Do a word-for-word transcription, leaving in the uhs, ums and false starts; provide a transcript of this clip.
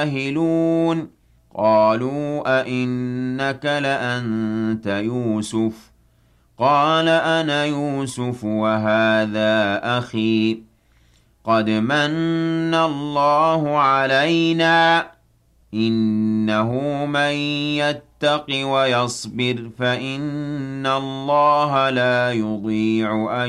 جاهلون قالوا أئنك لأنت يوسف قال أنا يوسف وهذا أخي قد مَنَّ اللَّهُ عَلَيْنَا إِنَّهُ مَن يَتَّقِ وَيَصْبِرْ فَإِنَّ اللَّهَ لَا يُضِيعُ أَجْرَ